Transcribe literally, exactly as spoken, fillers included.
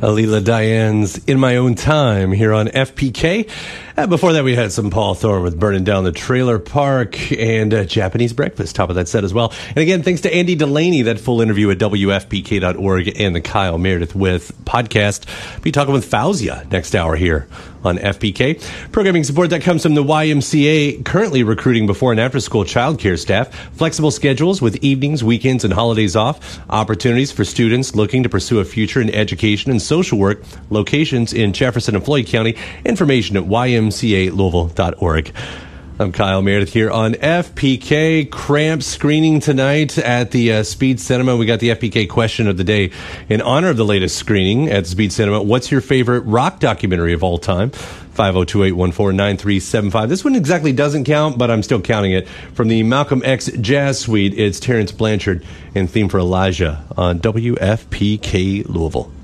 Alila Diane's In My Own Time here on F P K. Uh, before that, we had some Paul Thorne with Burning Down the Trailer Park and uh, Japanese Breakfast, top of that set as well. And again, thanks to Andy Delaney, that full interview at W F P K dot org and the Kyle Meredith with podcast. Be talking with Fauzia next hour here on F P K. Programming support that comes from the Y M C A, currently recruiting before and after school childcare staff. Flexible schedules with evenings, weekends, and holidays off. Opportunities for students looking to pursue a future in education and social work. Locations in Jefferson and Floyd County. Information at Y M C A Louisville dot org. I'm Kyle Meredith here on F P K. Cramp screening tonight at the uh, Speed Cinema. We got the F P K question of the day in honor of the latest screening at Speed Cinema. What's your favorite rock documentary of all time? five oh two, eight one four, nine three seven five. This one exactly doesn't count, but I'm still counting it. From the Malcolm X Jazz Suite, it's Terrence Blanchard and theme for Elijah on W F P K Louisville.